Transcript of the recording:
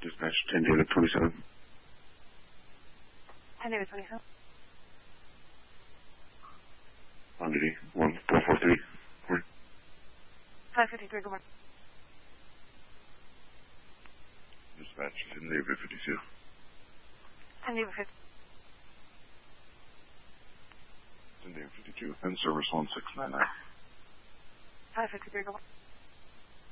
Dispatch 10 David 27. 10 David 27. On duty 1443. 553, good morning. Dispatch 10 David 52. 10 David 50. 10 David 52. And service 1699. 553, good morning.